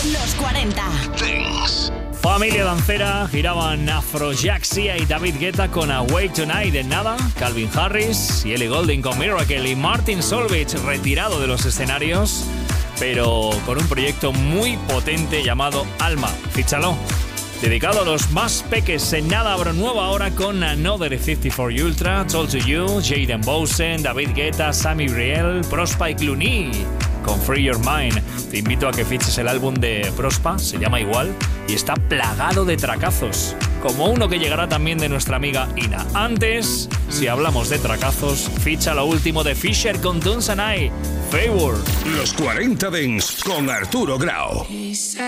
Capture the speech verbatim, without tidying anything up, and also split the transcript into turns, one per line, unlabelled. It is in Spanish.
Los cuarenta
Dance.
Familia dancera, giraban Afrojaxia y David Guetta con Awake Tonight. En nada, Calvin Harris y Ellie Goulding con Miracle, y Martin Solveig retirado de los escenarios, pero con un proyecto muy potente llamado Alma. Fíchalo. Dedicado a los más peques. En nada habrá nueva hora con Another cincuenta y cuatro Ultra, Told to You, Jaden Bosen, David Guetta, Sammy Briel, Prospa y Clooney con Free Your Mind. Te invito a que fiches el álbum de Prospa, se llama igual, y está plagado de tracazos, como uno que llegará también de nuestra amiga Ina. Antes, si hablamos de tracazos, ficha lo último de Fisher con Tunes and I, Favor.
Los cuarenta Dance con Arturo Grau.